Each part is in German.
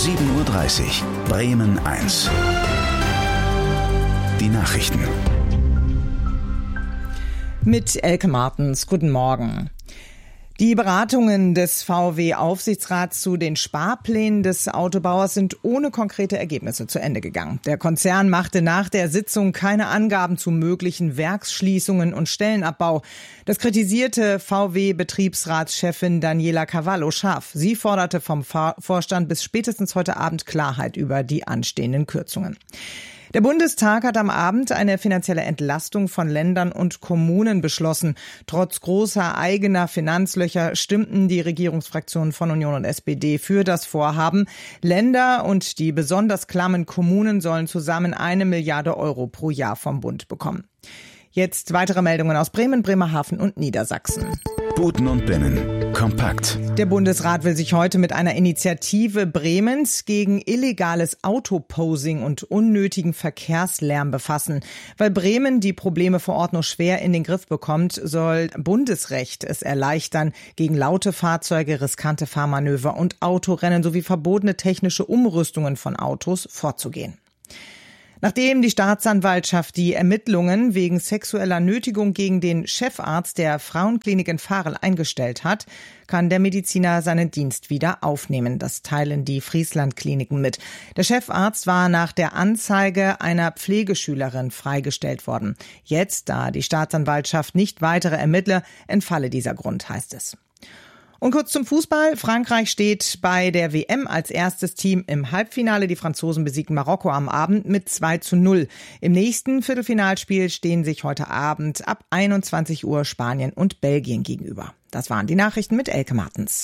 7:30 Uhr. Bremen 1. Die Nachrichten. Mit Elke Martens. Guten Morgen. Die Beratungen des VW-Aufsichtsrats zu den Sparplänen des Autobauers sind ohne konkrete Ergebnisse zu Ende gegangen. Der Konzern machte nach der Sitzung keine Angaben zu möglichen Werksschließungen und Stellenabbau. Das kritisierte VW-Betriebsratschefin Daniela Cavallo scharf. Sie forderte vom Vorstand bis spätestens heute Abend Klarheit über die anstehenden Kürzungen. Der Bundestag hat am Abend eine finanzielle Entlastung von Ländern und Kommunen beschlossen. Trotz großer eigener Finanzlöcher stimmten die Regierungsfraktionen von Union und SPD für das Vorhaben. Länder und die besonders klammen Kommunen sollen zusammen 1 Milliarde Euro pro Jahr vom Bund bekommen. Jetzt weitere Meldungen aus Bremen, Bremerhaven und Niedersachsen. Buten und Binnen. Kompakt. Der Bundesrat will sich heute mit einer Initiative Bremens gegen illegales Autoposing und unnötigen Verkehrslärm befassen. Weil Bremen die Probleme vor Ort nur schwer in den Griff bekommt, soll Bundesrecht es erleichtern, gegen laute Fahrzeuge, riskante Fahrmanöver und Autorennen sowie verbotene technische Umrüstungen von Autos vorzugehen. Nachdem die Staatsanwaltschaft die Ermittlungen wegen sexueller Nötigung gegen den Chefarzt der Frauenklinik in Varel eingestellt hat, kann der Mediziner seinen Dienst wieder aufnehmen. Das teilen die Friesland-Kliniken mit. Der Chefarzt war nach der Anzeige einer Pflegeschülerin freigestellt worden. Jetzt, da die Staatsanwaltschaft nicht weitere ermittle, entfalle dieser Grund, heißt es. Und kurz zum Fußball. Frankreich steht bei der WM als erstes Team im Halbfinale. Die Franzosen besiegten Marokko am Abend mit 2:0. Im nächsten Viertelfinalspiel stehen sich heute Abend ab 21 Uhr Spanien und Belgien gegenüber. Das waren die Nachrichten mit Elke Martens.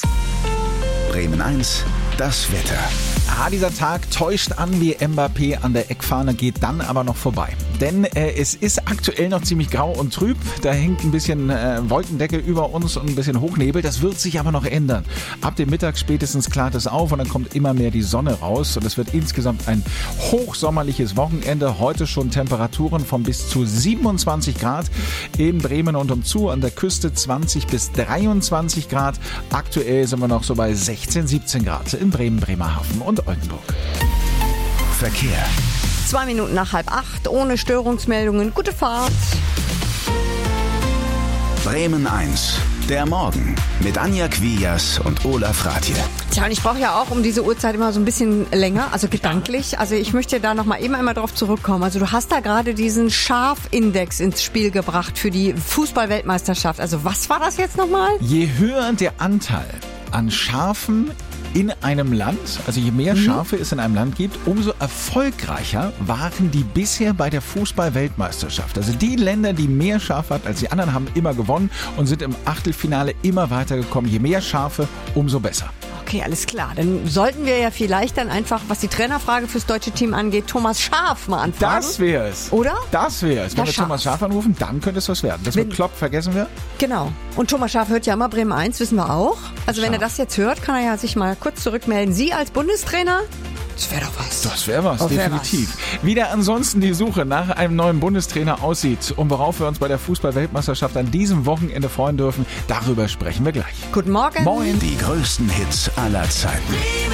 Bremen 1. Das Wetter. Dieser Tag täuscht an wie Mbappé an der Eckfahne, geht dann aber noch vorbei. Denn es ist aktuell noch ziemlich grau und trüb. Da hängt ein bisschen Wolkendecke über uns und ein bisschen Hochnebel. Das wird sich aber noch ändern. Ab dem Mittag spätestens klart es auf und dann kommt immer mehr die Sonne raus. Und es wird insgesamt ein hochsommerliches Wochenende. Heute schon Temperaturen von bis zu 27 Grad in Bremen und umzu. An der Küste 20 bis 23 Grad. Aktuell sind wir noch so bei 16, 17 Grad in Bremen, Bremerhaven und Oldenburg. Verkehr. 2 Minuten nach 7:30, ohne Störungsmeldungen. Gute Fahrt. Bremen 1. Der Morgen mit Anja Quias und Olaf Ratje. Tja, und ich brauche ja auch um diese Uhrzeit immer so ein bisschen länger, also gedanklich. Also ich möchte da noch mal eben einmal drauf zurückkommen. Also du hast da gerade diesen Scharfindex ins Spiel gebracht für die Fußball-Weltmeisterschaft. Also was war das jetzt nochmal? Je höher der Anteil an Schafen in einem Land, also je mehr Schafe es in einem Land gibt, umso erfolgreicher waren die bisher bei der Fußball-Weltmeisterschaft. Also die Länder, die mehr Schafe hatten als die anderen, haben immer gewonnen und sind im Achtelfinale immer weitergekommen. Je mehr Schafe, umso besser. Okay, alles klar. Dann sollten wir ja vielleicht dann einfach, was die Trainerfrage fürs deutsche Team angeht, Thomas Schaaf mal anfragen. Das wäre es. Oder? Das wäre es. Wenn wir Thomas Schaaf anrufen, dann könnte es was werden. Das mit Klopp vergessen wir. Genau. Und Thomas Schaaf hört ja immer Bremen 1, wissen wir auch. Also wenn er das jetzt hört, kann er ja sich mal kurz zurückmelden. Sie als Bundestrainer? Das wäre doch was. Das wäre was, definitiv. Wie der ansonsten die Suche nach einem neuen Bundestrainer aussieht und worauf wir uns bei der Fußball-Weltmeisterschaft an diesem Wochenende freuen dürfen, darüber sprechen wir gleich. Guten Morgen. Moin. Die größten Hits aller Zeiten.